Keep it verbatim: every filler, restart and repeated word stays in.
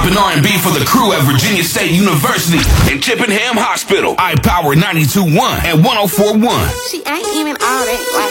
Dropping R and B for the crew at Virginia State University and Chippenham Hospital. iPower ninety-two point one and one oh four point one. She ain't even all that. Like